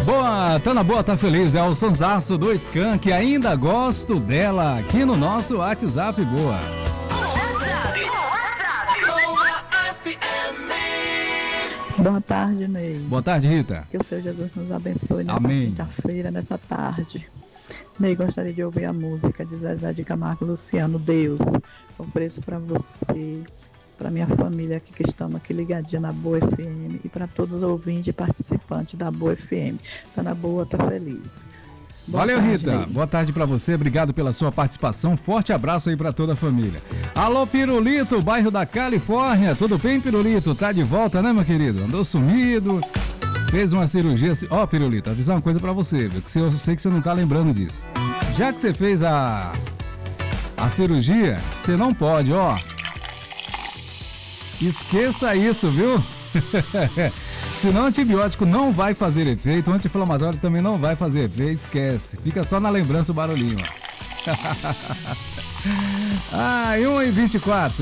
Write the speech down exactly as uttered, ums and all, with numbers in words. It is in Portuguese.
Boa, tá na boa, tá feliz. É o Sonsaço do Skank. Ainda gosto dela aqui no nosso WhatsApp. Boa. Boa tarde, Ney. Boa tarde, Rita. Que o Senhor Jesus nos abençoe nessa Amém. quinta-feira, nessa tarde. Ney, gostaria de ouvir a música de Zezé de Camargo e Luciano, Deus. Ofereço para você, para minha família aqui que estamos aqui ligadinha na Boa F M e para todos os ouvintes e participantes da Boa F M. Tá na boa, tá feliz. Boa Valeu, tarde, Rita. Ney. Boa tarde pra você. Obrigado pela sua participação. Forte abraço aí pra toda a família. Alô, Pirulito, bairro da Califórnia. Tudo bem, Pirulito? Tá de volta, né, meu querido? Andou sumido. Fez uma cirurgia. Ó, oh, Pirulito, avisar uma coisa pra você, viu? Que eu sei que você não tá lembrando disso. Já que você fez a a cirurgia, você não pode, ó. Esqueça isso, viu? Senão o antibiótico não vai fazer efeito, o anti-inflamatório também não vai fazer efeito, esquece. Fica só na lembrança o barulhinho, ó. Ai, um e vinte e quatro.